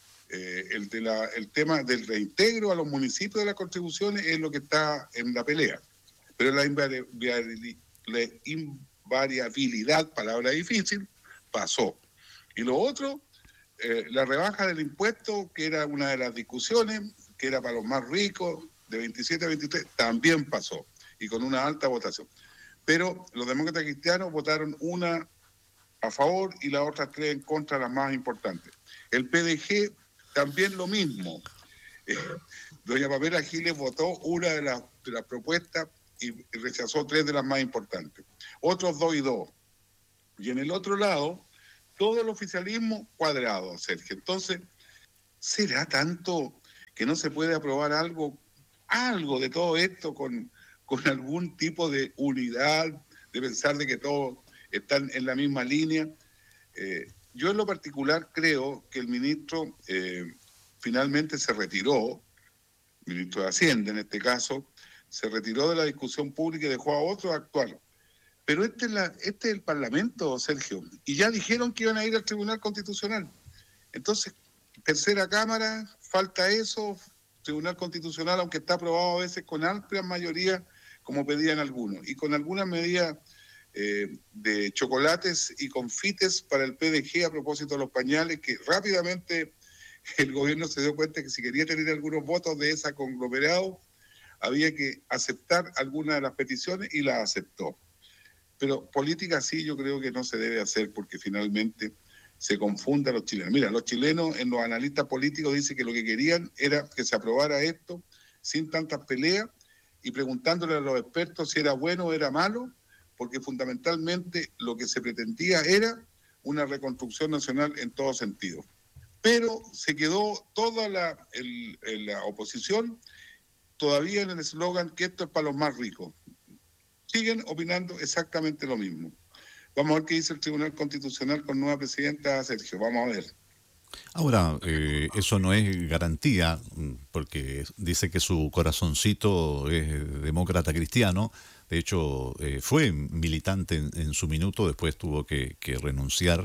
Eh, el, de la, el tema del reintegro a los municipios de las contribuciones es lo que está en la pelea. Pero la invariabilidad, la invariabilidad, palabra difícil, pasó. Y lo otro, eh, la rebaja del impuesto, que era una de las discusiones, que era para los más ricos, de veintisiete a veintitrés, también pasó, y con una alta votación. Pero los demócratas cristianos votaron una a favor y las otras tres en contra, las más importantes. El P D G también lo mismo. Eh, doña Pamela Giles votó una de las, de las propuestas y rechazó tres de las más importantes. Otros dos y dos. Y en el otro lado, todo el oficialismo cuadrado, Sergio. Entonces, ¿será tanto que no se puede aprobar algo, algo de todo esto con, con algún tipo de unidad, de pensar de que todos están en la misma línea? Eh, yo en lo particular creo que el ministro eh, finalmente se retiró, ministro de Hacienda en este caso, se retiró de la discusión pública y dejó a otros actuar. Pero este es, la, este es el Parlamento, Sergio, y ya dijeron que iban a ir al Tribunal Constitucional. Entonces, tercera Cámara, falta eso, Tribunal Constitucional, aunque está aprobado a veces con amplia mayoría, como pedían algunos, y con algunas medidas eh, de chocolates y confites para el P D G a propósito de los pañales, que rápidamente el gobierno se dio cuenta que si quería tener algunos votos de ese conglomerado, había que aceptar algunas de las peticiones y las aceptó. Pero política sí yo creo que no se debe hacer porque finalmente se confunde a los chilenos. Mira, los chilenos en los analistas políticos dicen que lo que querían era que se aprobara esto sin tantas peleas y preguntándole a los expertos si era bueno o era malo, porque fundamentalmente lo que se pretendía era una reconstrucción nacional en todo sentido. Pero se quedó toda la, el, la oposición todavía en el eslogan que esto es para los más ricos. Siguen opinando exactamente lo mismo. Vamos a ver qué dice el Tribunal Constitucional con nueva presidenta, Sergio. Vamos a ver. Ahora, eh, eso no es garantía, porque dice que su corazoncito es demócrata cristiano. De hecho, eh, fue militante en, en su minuto, después tuvo que, que renunciar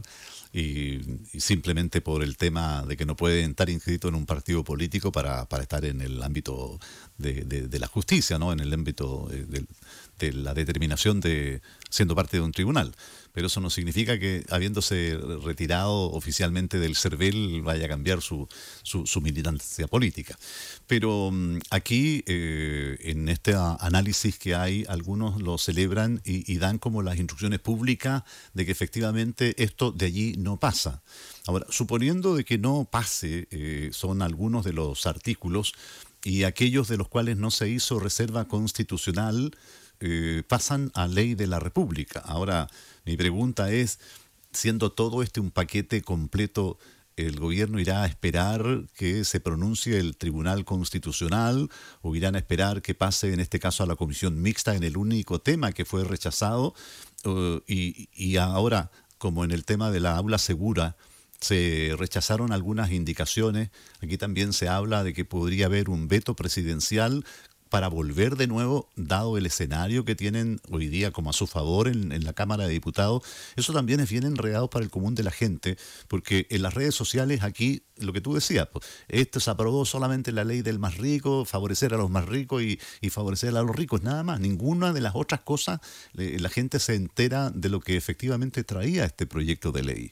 y, y simplemente por el tema de que no puede estar inscrito en un partido político para, para estar en el ámbito de, de, de la justicia, ¿no? En el ámbito de, de la determinación de siendo parte de un tribunal. Pero eso no significa que, habiéndose retirado oficialmente del CERVEL, vaya a cambiar su, su, su militancia política. Pero um, aquí, eh, en este análisis que hay, algunos lo celebran y, y dan como las instrucciones públicas de que efectivamente esto de allí no pasa. Ahora, suponiendo de que no pase, eh, son algunos de los artículos y aquellos de los cuales no se hizo reserva constitucional, eh, pasan a ley de la República. Ahora, mi pregunta es, siendo todo este un paquete completo, ¿el gobierno irá a esperar que se pronuncie el Tribunal Constitucional o irán a esperar que pase, en este caso, a la Comisión Mixta en el único tema que fue rechazado? Uh, y, y ahora, como en el tema de la aula segura, se rechazaron algunas indicaciones, aquí también se habla de que podría haber un veto presidencial para volver de nuevo, dado el escenario que tienen hoy día como a su favor en, en la Cámara de Diputados. Eso también es bien enredado para el común de la gente, porque en las redes sociales aquí, lo que tú decías, pues, esto se aprobó solamente la ley del más rico, favorecer a los más ricos y, y favorecer a los ricos, nada más. Ninguna de las otras cosas, eh, la gente se entera de lo que efectivamente traía este proyecto de ley.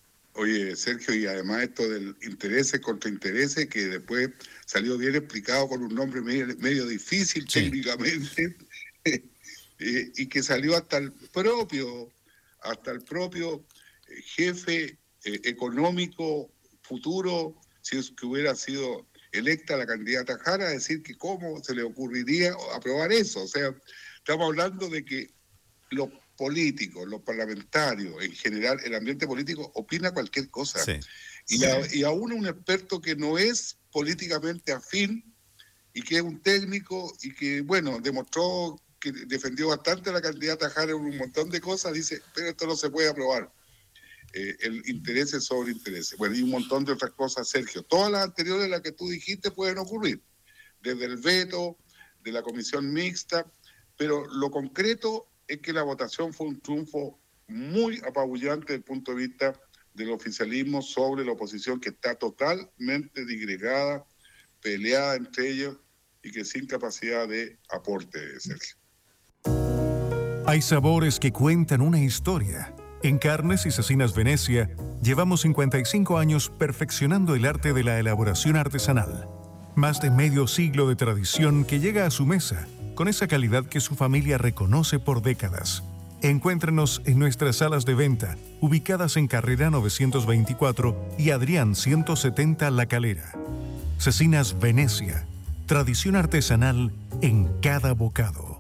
Oye, Sergio, y además esto del intereses contra intereses, que después salió bien explicado con un nombre medio, medio difícil sí. técnicamente, eh, y que salió hasta el propio, hasta el propio jefe eh, económico futuro, si es que hubiera sido electa la candidata Jara, a decir que cómo se le ocurriría aprobar eso. O sea, estamos hablando de que los políticos, los parlamentarios, en general, el ambiente político opina cualquier cosa. Sí. Y, sí. A, y aún un experto que no es políticamente afín y que es un técnico y que, bueno, demostró que defendió bastante a la candidata Jara en un montón de cosas, dice, pero esto no se puede aprobar. Eh, el interés sobre interés. Bueno, y un montón de otras cosas, Sergio. Todas las anteriores, las que tú dijiste, pueden ocurrir. Desde el veto, de la comisión mixta, pero lo concreto es que la votación fue un triunfo muy apabullante desde el punto de vista del oficialismo sobre la oposición, que está totalmente disgregada, peleada entre ellos y que sin capacidad de aporte, Sergio. Hay sabores que cuentan una historia. En Carnes y Cecinas Venecia llevamos cincuenta y cinco años perfeccionando el arte de la elaboración artesanal. Más de medio siglo de tradición que llega a su mesa con esa calidad que su familia reconoce por décadas. Encuéntrenos en nuestras salas de venta, ubicadas en Carrera novecientos veinticuatro y Adrián ciento setenta La Calera. Cecinas Venecia, tradición artesanal en cada bocado.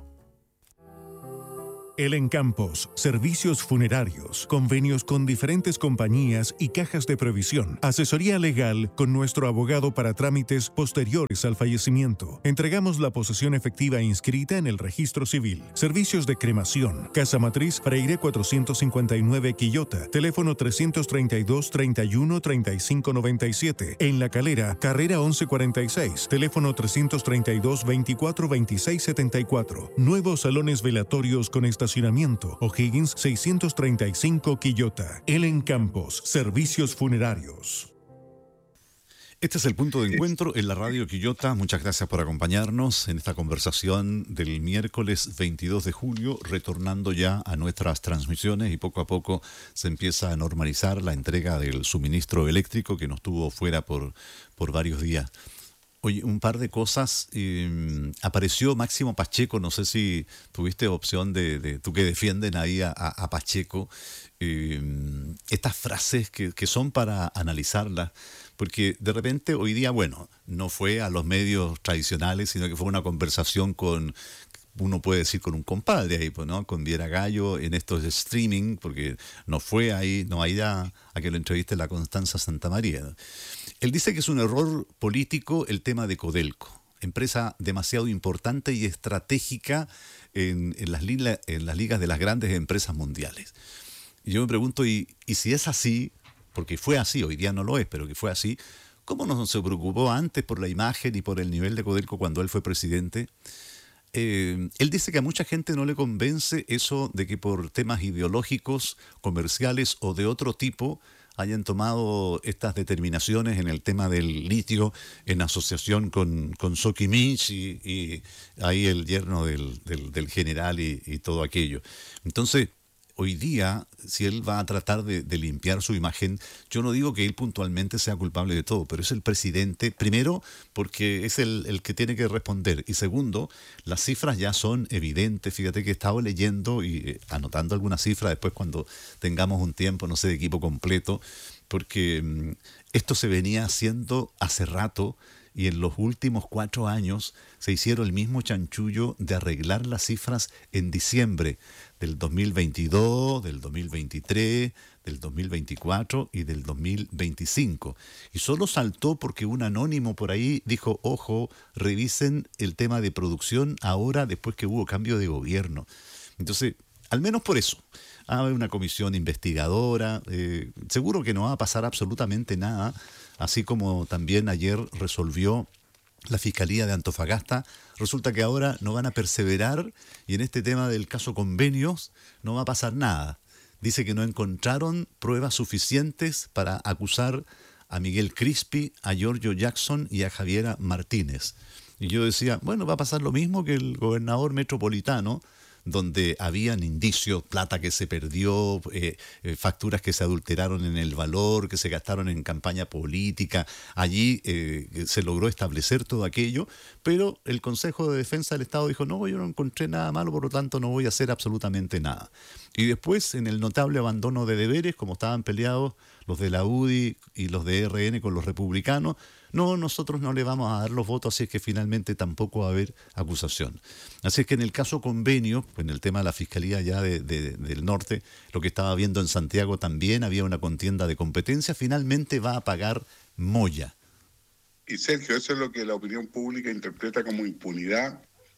El Encampos, servicios funerarios, convenios con diferentes compañías y cajas de previsión, asesoría legal con nuestro abogado para trámites posteriores al fallecimiento. Entregamos la posesión efectiva inscrita en el registro civil. Servicios de cremación, Casa Matriz, Freire cuatrocientos cincuenta y nueve Quillota, teléfono trescientos treinta y dos, treinta y uno, treinta y cinco noventa y siete. En La Calera, Carrera once cuarenta y seis, teléfono trescientos treinta y dos, veinticuatro, veintiséis setenta y cuatro. Nuevos salones velatorios con estacionamiento. O'Higgins seiscientos treinta y cinco Quillota. El Encampos, servicios funerarios. Este es el punto de encuentro en la radio Quillota. Muchas gracias por acompañarnos en esta conversación del miércoles veintidós de julio, retornando ya a nuestras transmisiones y poco a poco se empieza a normalizar la entrega del suministro eléctrico que nos tuvo fuera por, por varios días. Oye, un par de cosas. Eh, apareció Máximo Pacheco, no sé si tuviste opción de, de tú que defienden ahí a, a Pacheco, eh, estas frases que, que son para analizarlas, porque de repente hoy día, bueno, no fue a los medios tradicionales, sino que fue una conversación con, uno puede decir con un compadre ahí, pues, ¿no? Con Viera Gallo en estos streaming, porque no fue ahí, no ahí a, a que lo entreviste la Constanza Santamaría, ¿no? Él dice que es un error político el tema de Codelco, empresa demasiado importante y estratégica en, en, las, liga, en las ligas de las grandes empresas mundiales. Y yo me pregunto, y, y si es así, porque fue así, hoy día no lo es, pero que fue así, ¿cómo no se preocupó antes por la imagen y por el nivel de Codelco cuando él fue presidente? Eh, él dice que a mucha gente no le convence eso de que por temas ideológicos, comerciales o de otro tipo hayan tomado estas determinaciones en el tema del litio en asociación con, con Sokimich y, y ahí el yerno del, del, del general y, y todo aquello. Entonces, hoy día, si él va a tratar de, de limpiar su imagen, yo no digo que él puntualmente sea culpable de todo, pero es el presidente, primero, porque es el, el que tiene que responder, y segundo, las cifras ya son evidentes. Fíjate que he estado leyendo y eh, anotando algunas cifras después cuando tengamos un tiempo, no sé, de equipo completo, porque mmm, esto se venía haciendo hace rato, y en los últimos cuatro años se hicieron el mismo chanchullo de arreglar las cifras en diciembre del dos mil veintidós, del dos mil veintitrés, del dos mil veinticuatro y del dos mil veinticinco. Y solo saltó porque un anónimo por ahí dijo, ojo, revisen el tema de producción ahora después que hubo cambio de gobierno. Entonces, al menos por eso. Hay una comisión investigadora, eh, seguro que no va a pasar absolutamente nada, así como también ayer resolvió la Fiscalía de Antofagasta. Resulta que ahora no van a perseverar y en este tema del caso convenios no va a pasar nada. Dice que no encontraron pruebas suficientes para acusar a Miguel Crispi, a Giorgio Jackson y a Javiera Martínez. Y yo decía, bueno, va a pasar lo mismo que el gobernador metropolitano, donde habían indicios, plata que se perdió, eh, eh, facturas que se adulteraron en el valor, que se gastaron en campaña política. Allí eh, se logró establecer todo aquello, pero el Consejo de Defensa del Estado dijo, no, yo no encontré nada malo, por lo tanto no voy a hacer absolutamente nada. Y después, en el notable abandono de deberes, como estaban peleados los de la U D I y los de R N con los republicanos, no, nosotros no le vamos a dar los votos, así es que finalmente tampoco va a haber acusación. Así es que en el caso convenio, en el tema de la Fiscalía ya de, de, del Norte, lo que estaba viendo en Santiago también había una contienda de competencia, finalmente va a pagar Moya. Y Sergio, eso es lo que la opinión pública interpreta como impunidad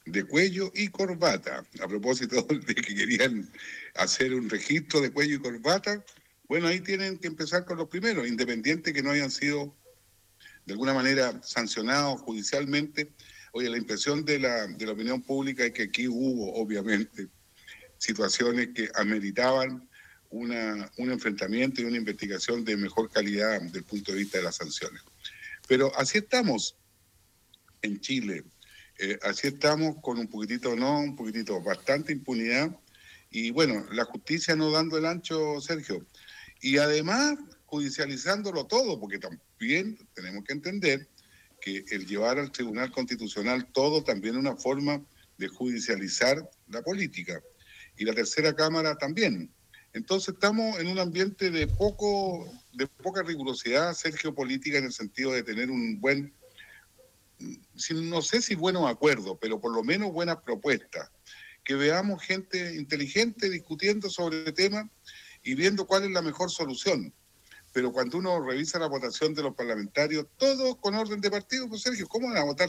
de cuello y corbata. A propósito de que querían hacer un registro de cuello y corbata, bueno, ahí tienen que empezar con los primeros, independiente que no hayan sido de alguna manera sancionados judicialmente. Oye, la impresión de la, de la opinión pública es que aquí hubo, obviamente, situaciones que ameritaban una, un enfrentamiento y una investigación de mejor calidad desde el punto de vista de las sanciones. Pero así estamos en Chile, eh, así estamos con un poquitito no, un poquitito bastante impunidad, y bueno, la justicia no dando el ancho, Sergio, y además judicializándolo todo, porque también tenemos que entender que el llevar al Tribunal Constitucional todo también es una forma de judicializar la política, y la tercera Cámara también. Entonces estamos en un ambiente de poco, de poca rigurosidad, Sergio, política, en el sentido de tener un buen, no sé si buenos acuerdos, pero por lo menos buenas propuestas, que veamos gente inteligente discutiendo sobre el tema y viendo cuál es la mejor solución. Pero cuando uno revisa la votación de los parlamentarios, todos con orden de partido, pues Sergio, ¿cómo van a votar